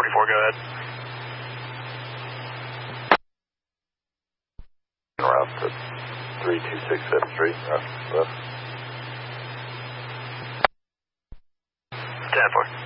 44, go ahead. Route to 326 Street, left. 10-4.